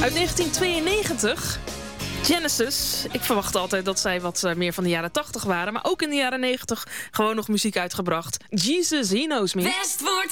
Uit 1992. Genesis. Ik verwachtte altijd dat zij wat meer van de jaren 80 waren. Maar ook in de jaren 90 gewoon nog muziek uitgebracht. Jesus, He Knows Me. West wordt